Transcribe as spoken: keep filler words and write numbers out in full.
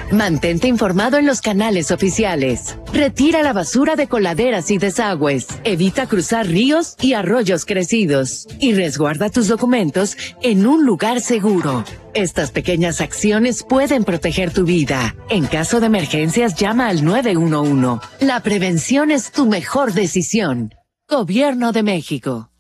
Mantente informado en los canales oficiales. Retira la basura de coladeras y desagües. Evita cruzar ríos y arroyos crecidos. Y resguarda tus documentos en un lugar seguro. Estas pequeñas acciones pueden proteger tu vida. En caso de emergencias, llama al nueve uno uno. La prevención es tu mejor decisión. Gobierno de México.